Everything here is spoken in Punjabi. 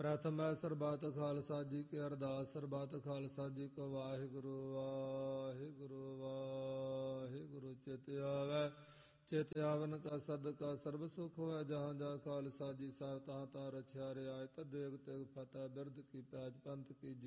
ਪ੍ਰਥਮੈ ਸਰਬਤ ਖਾਲਸਾ ਜੀ ਕੀ ਅਰਦਾਸ। ਸਰਬਤ ਖਾਲਸਾ ਜੀ ਕੋ ਵਾਹਿਗੁਰੂ ਵਾਹਿਗੁਰੂ ਵਾਹਿਗੁਰੂ। ਚਿਤ ਆਵੈ ਚਿਤ ਆਵਨ ਕਾ ਸਦਕਾ ਸਰਬ ਸੁਖ ਹੋਇ। ਜਹਾਂ ਜਹਾਂ ਖਾਲਸਾ ਜੀ ਸਾਹਿਬ ਤਹਾਂ ਤਹਾਂ ਰਛਿਆ ਰਿਆਇ। ਤਦੇਗ ਤੇਗ ਫਤਿਹ ਬਿਰਧ ਕੀ ਪੈਜ ਪੰਥ ਕੀ